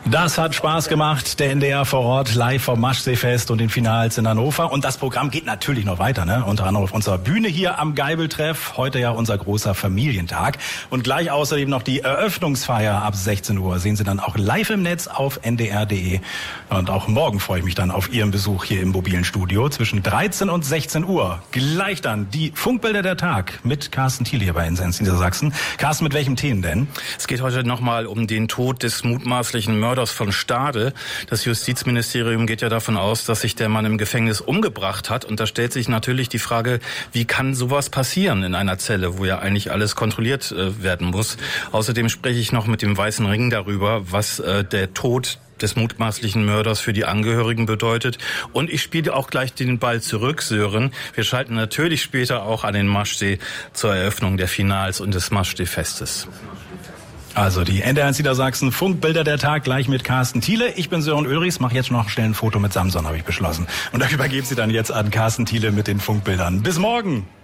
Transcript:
Das hat Spaß gemacht, der NDR vor Ort, live vom Maschseefest und den Finals in Hannover. Und das Programm geht natürlich noch weiter, ne? Unter anderem auf unserer Bühne hier am Geibeltreff. Heute ja unser großer Familientag. Und gleich außerdem noch die Eröffnungsfeier ab 16 Uhr. Sehen Sie dann auch live im Netz auf ndr.de. Und auch morgen freue ich mich dann auf Ihren Besuch hier im mobilen Studio zwischen 13 und 16 Uhr. Gleich dann die Funkbilder der Tag mit Carsten Thiele hier bei Insenz Niedersachsen. Carsten, mit welchen Themen denn? Es geht heute nochmal um den Tod des mutmaßlichen Mörders von Stade. Das Justizministerium geht ja davon aus, dass sich der Mann im Gefängnis umgebracht hat. Und da stellt sich natürlich die Frage, wie kann sowas passieren in einer Zelle, wo ja eigentlich alles kontrolliert werden muss. Außerdem spreche ich noch mit dem Weißen Ring darüber, was der Tod des mutmaßlichen Mörders für die Angehörigen bedeutet. Und ich spiele auch gleich den Ball zurück, Sören. Wir schalten natürlich später auch an den Maschsee zur Eröffnung der Finals und des Maschseefestes. Also die NDR Niedersachsen Funkbilder der Tag gleich mit Carsten Thiele. Ich bin Sören Ulrichs, mache jetzt noch schnell ein Foto mit Samson, habe ich beschlossen. Und da übergebe sie dann jetzt an Carsten Thiele mit den Funkbildern. Bis morgen!